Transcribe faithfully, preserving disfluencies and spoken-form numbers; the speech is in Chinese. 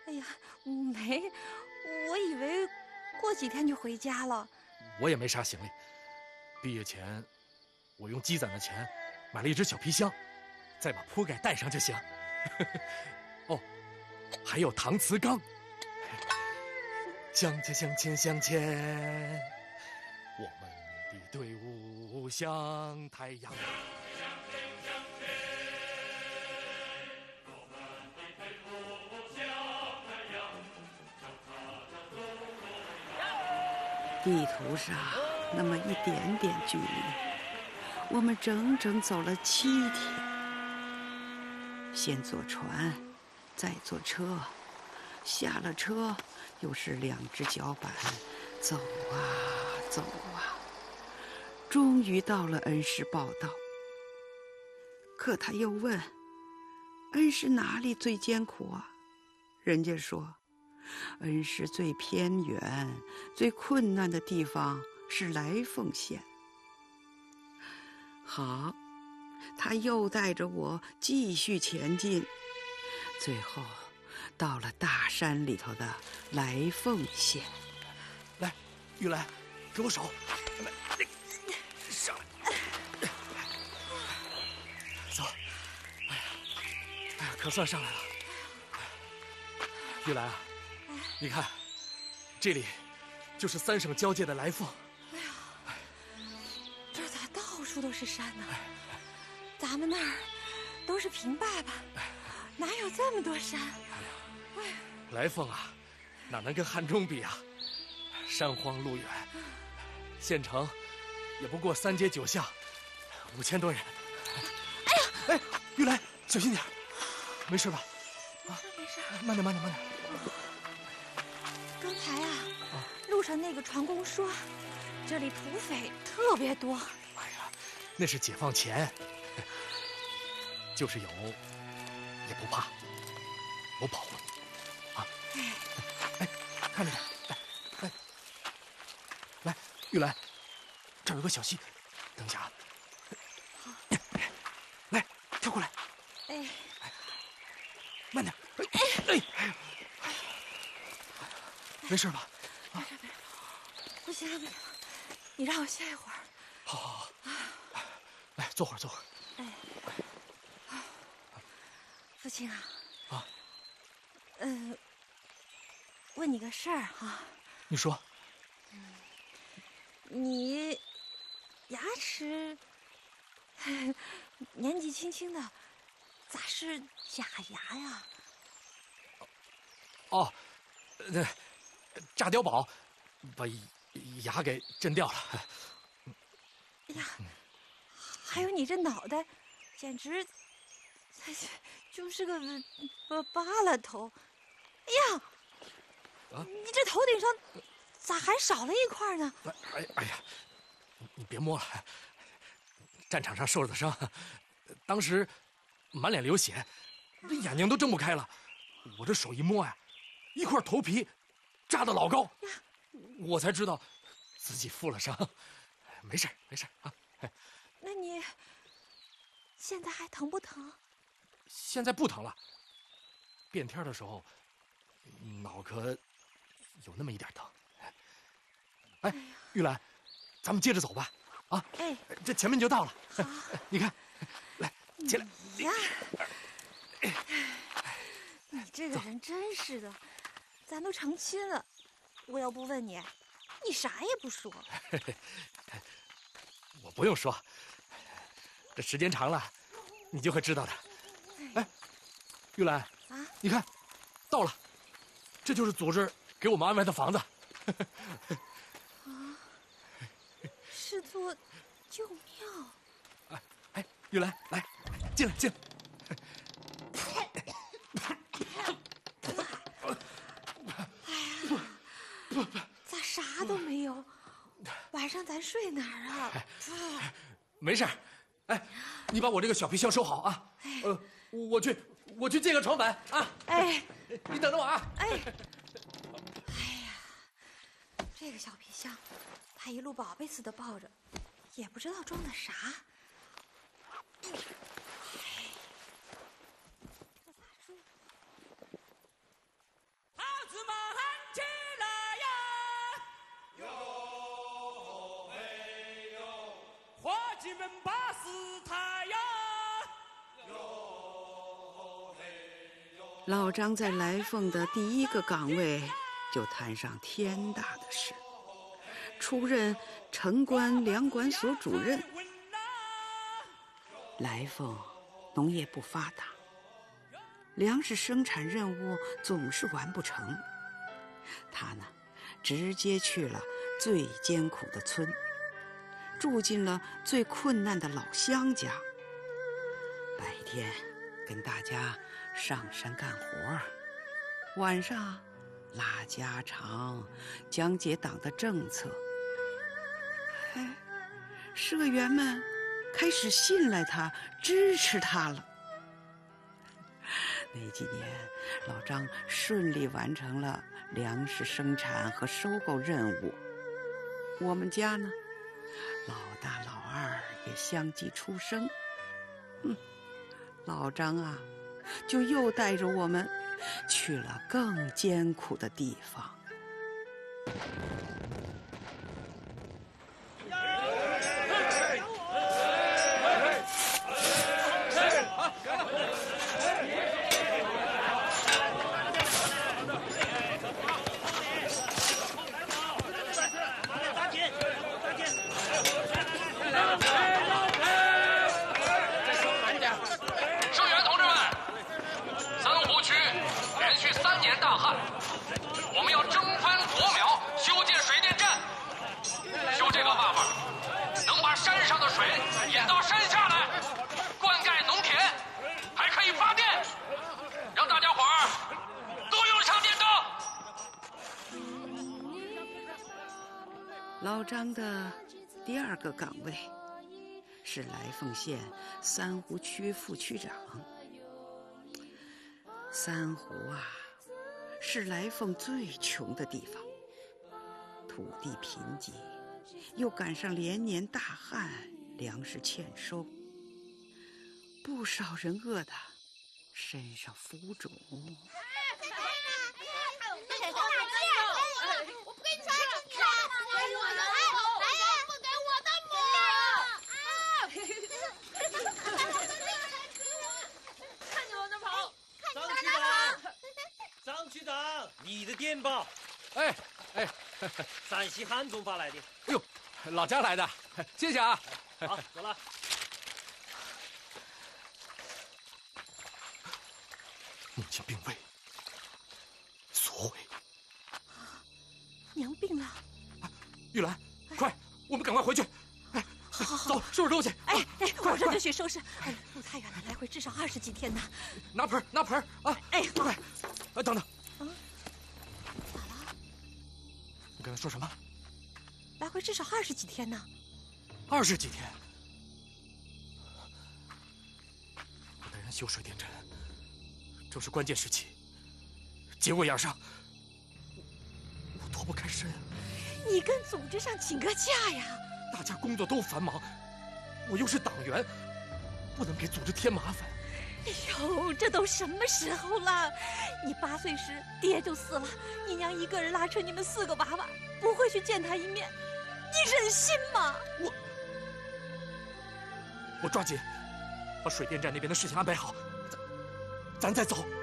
哎呀，没，我以为过几天就回家了。 我也没啥行李，毕业前我用积攒的钱买了一只小皮箱，再把铺盖带上就行。哦，还有搪瓷缸。向前向前向前，我们的队伍像太阳。 地图上那么一点点距离，我们整整走了七天。先坐船，再坐车，下了车又是两只脚板，走啊走啊，终于到了恩施报道。可他又问，恩施哪里最艰苦啊？人家说，恩施最偏远、最困难的地方是来凤县。好，他又带着我继续前进，最后到了大山里头的来凤县。 来，玉兰，给我手，来，上来，走。哎呀，哎呀，可算上来了。玉兰啊，你看，这里就是三省交界的来凤。 哎呀，这咋到处都是山呢？咱们那儿都是平坝坝，哪有这么多山？哎呀， 来凤啊，哪能跟汉中比啊？山荒路远，县城也不过三街九巷，五千多人。 哎呀， 哎，玉兰，小心点，没事吧？ 没事没事， 慢点慢点慢点。 刚才啊，路上那个船工说，这里土匪特别多。 哎呀，那是解放前，就是有也不怕，我保护你啊！ 哎， 哎，看着点，来，来，来，玉兰，这儿有个小溪，等一下啊。 好， 来，跳过来。 哎， 慢点。哎哎哎，没事吧？ 没事没事，不行了不行了，你让我歇一会儿。 好好好，来坐会儿坐会儿。 哎，父亲啊， 啊， 呃，问你个事儿哈。 你说。 嗯，你牙齿年纪轻轻的，咋是假牙呀？ 哦，那炸碉堡把牙给震掉了。 哎呀，还有你这脑袋，简直就是个巴巴拉头。哎呀，啊，你这头顶上咋还少了一块呢？ 哎哎呀，你别摸了，战场上受的伤，当时满脸流血，这眼睛都睁不开了。我这手一摸呀，一块头皮扎得老高，我才知道自己负了伤。没事没事啊。 那你现在还疼不疼？ 现在不疼了。变天的时候，脑壳有那么一点疼。哎，玉兰，咱们接着走吧。啊， 哎， 这前面就到了。 好， 你看，来，起来。 你呀，你这个人真是的，咱都成亲了，我要不问你，你啥也不说。 我不用说，这时间长了，你就会知道的。哎，玉兰啊，你看，到了，这就是组织给我们安排的房子。 啊，是座旧庙。 哎哎，玉兰，来，进来进来。 哎呀，咋啥都没有？晚上咱睡哪儿啊？ 哎，没事，哎，你把我这个小皮箱收好啊。呃，我去，我去借个床板啊。 哎， 你等着我啊。 哎，哎呀，这个小皮箱，他一路宝贝似的抱着，也不知道装的啥。哎，这咋睡？ 新闻八十台呀！ 老张在来凤的第一个岗位就摊上天大的事，出任城关粮管所主任。来凤农业不发达，粮食生产任务总是完不成。他呢，直接去了最艰苦的村，住进了最困难的老乡家。白天跟大家上山干活，晚上拉家常，讲解党的政策。哎，社员们开始信赖他，支持他了。那几年，老张顺利完成了粮食生产和收购任务。我们家呢，老大老二也相继出生。嗯，老张啊，就又带着我们去了更艰苦的地方。老张的第二个岗位是来凤县三湖区副区长。三湖啊，是来凤最穷的地方，土地贫瘠，又赶上连年大旱，粮食欠收，不少人饿得身上浮肿。 你的电报， 哎哎， 陕西汉中发来的。 哎呦，老家来的，谢谢啊。 好，走了。 母亲病危，所谓。 娘病了。 玉兰，快，我们赶快回去。哎， 好， 走，收拾东西。 哎哎，我这就去收拾。哎，路太远了，来回至少二十几天呢。 拿盆，拿盆啊！ 哎， 快，哎，等等。 嗯，咋了？ 你刚才说什么？ 来回至少二十几天呢。 二十几天。我带人修水电站，正是关键时期，节骨眼上，我我脱不开身。 你跟组织上请个假呀！ 大家工作都繁忙，我又是党员，不能给组织添麻烦。 哎呦，这都什么时候了？你八岁时爹就死了，你娘一个人拉扯你们四个娃娃，不会去见他一面，你忍心吗？ 我我抓紧把水电站那边的事情安排好，咱咱再走。